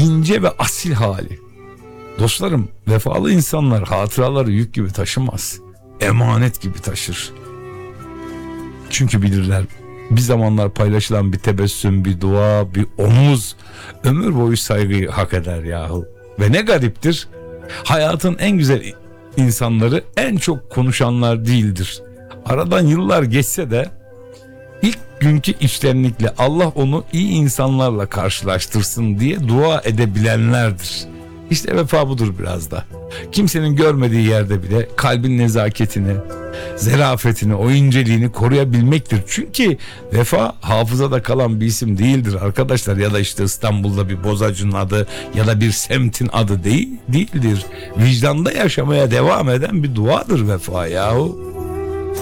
ince ve asil hali. Dostlarım, vefalı insanlar hatıraları yük gibi taşımaz. Emanet gibi taşır. Çünkü bilirler, bir zamanlar paylaşılan bir tebessüm, bir dua, bir omuz ömür boyu saygıyı hak eder yahu. Ve ne gariptir, hayatın en güzel insanları en çok konuşanlar değildir. Aradan yıllar geçse de ilk günkü içtenlikle Allah onu iyi insanlarla karşılaştırsın diye dua edebilenlerdir. İşte vefa budur biraz da. Kimsenin görmediği yerde bile kalbin nezaketini, zerafetini, o inceliğini koruyabilmektir. Çünkü vefa hafızada kalan bir isim değildir arkadaşlar, ya da işte İstanbul'da bir bozacının adı ya da bir semtin adı değildir. Vicdanda yaşamaya devam eden bir duadır vefa yahu.